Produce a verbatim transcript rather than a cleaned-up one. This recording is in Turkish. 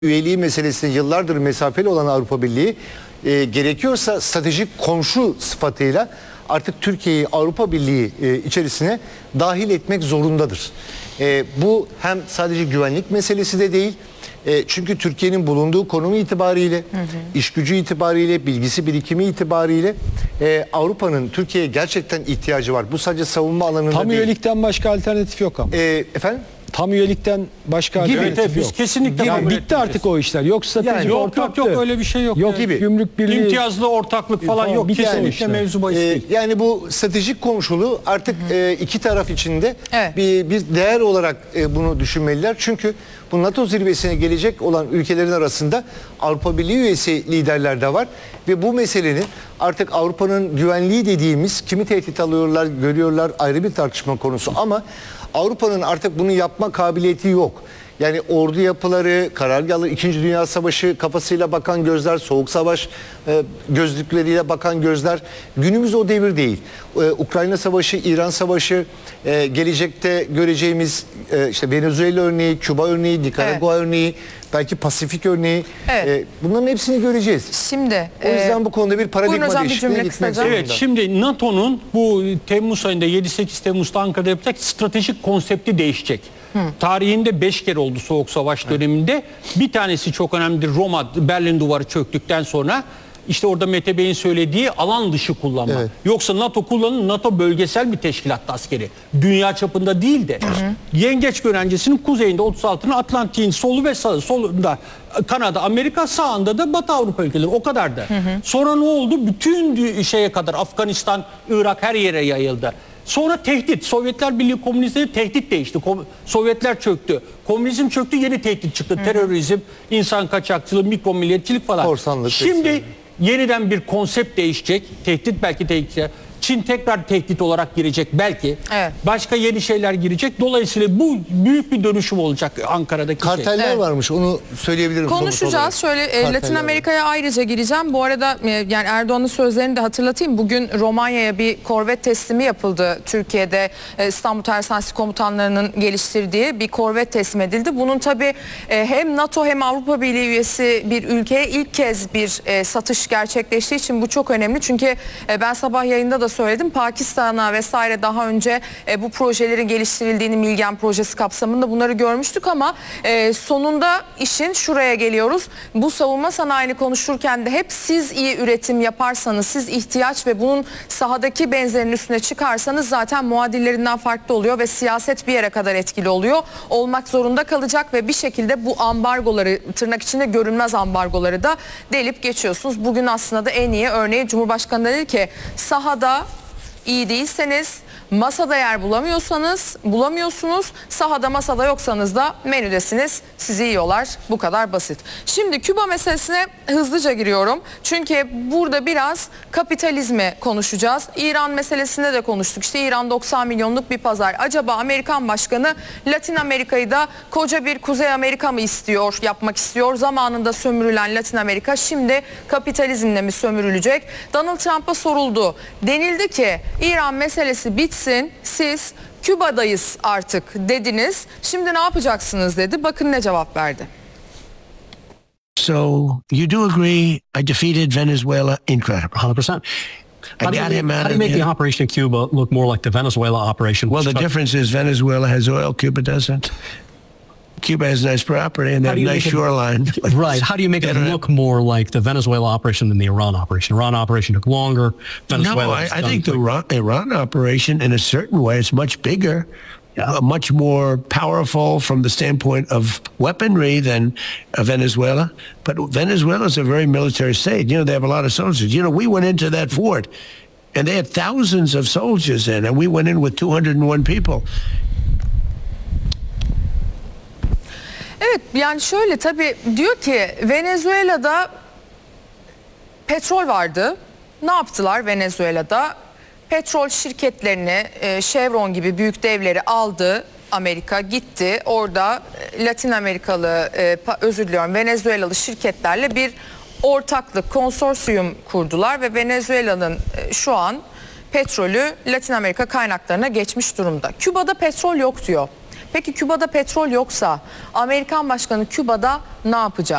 üyeliği meselesinde yıllardır mesafeli olan Avrupa Birliği e, gerekiyorsa stratejik komşu sıfatıyla artık Türkiye'yi Avrupa Birliği e, içerisine dahil etmek zorundadır. E, bu hem sadece güvenlik meselesi de değil. E, çünkü Türkiye'nin bulunduğu konumu itibariyle, hı hı. iş gücü itibariyle, bilgisi birikimi itibariyle e, Avrupa'nın Türkiye'ye gerçekten ihtiyacı var. Bu sadece savunma alanında Tam değil. Tam üyelikten başka alternatif yok ama. E, efendim? Tam üyelikten başka gibi, alternatif tabii, yok. Kesinlikle yani bitti artık o işler. Yok stratejik yani yok, ortaklık. Yok yok öyle bir şey yok. Yok gibi. Gümrük birliği. İmtiyazlı ortaklık falan Tamam, yok. Kesinlikle işte. mevzu bahis Ee, değil. yani bu stratejik komşuluğu artık e, iki taraf içinde Evet. bir, bir değer olarak e, bunu düşünmeliler. Çünkü bu NATO zirvesine gelecek olan ülkelerin arasında Avrupa Birliği üyesi liderler de var. Ve bu meselenin artık Avrupa'nın güvenliği dediğimiz kimi tehdit alıyorlar, görüyorlar ayrı bir tartışma konusu. Ama Avrupa'nın artık bunu yapma kabiliyeti yok. Yani ordu yapıları, karargahlı İkinci Dünya Savaşı kafasıyla bakan gözler, Soğuk Savaş e, gözlükleriyle bakan gözler. Günümüz o devir değil. E, Ukrayna Savaşı, İran Savaşı, e, gelecekte göreceğimiz e, işte Venezuela örneği, Küba örneği, Nikaragua evet. örneği, belki Pasifik örneği. Evet. E, bunların hepsini göreceğiz. Şimdi o yüzden e, bu konuda bir paradigma hocam, bir değişikliğine cümle gitmek kısaca. zorunda. Evet, şimdi NATO'nun bu Temmuz ayında yedi sekiz Temmuz'da Ankara'da yapacak stratejik konsepti değişecek. Hı. Tarihinde beş kere oldu Soğuk Savaş döneminde. Evet. Bir tanesi çok önemlidir. Roma, Berlin Duvarı çöktükten sonra işte orada Mete Bey'in söylediği alan dışı kullanma. Evet. Yoksa NATO kullanın, NATO bölgesel bir teşkilat askeri. Dünya çapında değil de. Hı hı. Yengeç görencesinin kuzeyinde otuz altının Atlantik'in solu ve sağı, solunda Kanada, Amerika, sağında da Batı Avrupa ülkeleri. O kadar da. Hı hı. Sonra ne oldu? Bütün şeye kadar Afganistan, Irak her yere yayıldı. Sonra tehdit. Sovyetler Birliği komünistleri tehdit değişti. Kom- Sovyetler çöktü. Komünizm çöktü, yeni tehdit çıktı. Hı-hı. Terörizm, insan kaçakçılığı, mikro milliyetçilik falan. Korsanlık. Şimdi mesela. yeniden bir konsept değişecek. Tehdit belki tehdit. Çin tekrar tehdit olarak girecek belki. Evet. Başka yeni şeyler girecek. Dolayısıyla bu büyük bir dönüşüm olacak Ankara'daki Karteller şey. evet. varmış. Onu söyleyebilirim. Konuşacağız. Şöyle e, Latin Amerika'ya ayrıca gireceğim. Bu arada e, yani Erdoğan'ın sözlerini de hatırlatayım. Bugün Romanya'ya bir korvet teslimi yapıldı. Türkiye'de e, İstanbul Tersanesi komutanlarının geliştirdiği bir korvet teslim edildi. Bunun tabii e, hem NATO hem Avrupa Birliği üyesi bir ülkeye ilk kez bir e, satış gerçekleştiği için bu çok önemli. Çünkü e, ben sabah yayında da söyledim. Pakistan'a vesaire daha önce e, bu projelerin geliştirildiğini Milgen projesi kapsamında bunları görmüştük ama e, sonunda işin şuraya geliyoruz. Bu savunma sanayini konuşurken de hep siz iyi üretim yaparsanız, siz ihtiyaç ve bunun sahadaki benzerinin üstüne çıkarsanız zaten muadillerinden farklı oluyor ve siyaset bir yere kadar etkili oluyor. Olmak zorunda kalacak ve bir şekilde bu ambargoları, tırnak içinde görünmez ambargoları da delip geçiyorsunuz. Bugün aslında da en iyi örneği Cumhurbaşkanı dedi ki sahada iyi değilseniz, masada yer bulamıyorsanız, bulamıyorsunuz, sahada masada yoksanız da menüdesiniz, sizi yiyorlar. Bu kadar basit. Şimdi Küba meselesine hızlıca giriyorum. Çünkü burada biraz kapitalizmi konuşacağız. İran meselesinde de konuştuk. İşte İran doksan milyonluk bir pazar. Acaba Amerikan başkanı Latin Amerika'yı da koca bir Kuzey Amerika mı istiyor, yapmak istiyor? Zamanında sömürülen Latin Amerika şimdi kapitalizmle mi sömürülecek? Donald Trump'a soruldu. Denildi ki İran meselesi bitsin, siz Küba'dayız artık dediniz. Şimdi ne yapacaksınız dedi. Bakın ne cevap verdi. So you do agree I defeated Venezuela incredible. one hundred percent. I How do, got you, him how out do you of make there. the operation in Cuba look more like the Venezuela operation? Well, the difference is Venezuela has oil, Cuba doesn't. Cuba has nice property and they have nice shoreline. It, right. How do you make it look more like the Venezuela operation than the Iran operation? Iran operation took longer. Venezuela no, I, I think the Iran, Iran operation, in a certain way, is much bigger, yeah. uh, much more powerful from the standpoint of weaponry than uh, Venezuela. But Venezuela is a very military state. You know, they have a lot of soldiers. You know, we went into that fort, and they had thousands of soldiers in, and we went in with two hundred one people. Evet, yani şöyle tabii diyor ki Venezuela'da petrol vardı. Ne yaptılar Venezuela'da? Petrol şirketlerini, Chevron gibi büyük devleri aldı. Amerika gitti. Orada Latin Amerikalı, özür diliyorum, Venezuelalı şirketlerle bir ortaklık, konsorsiyum kurdular ve Venezuela'nın şu an petrolü Latin Amerika kaynaklarına geçmiş durumda. Küba'da petrol yok diyor. Peki Küba'da petrol yoksa Amerikan başkanı Küba'da ne yapacak?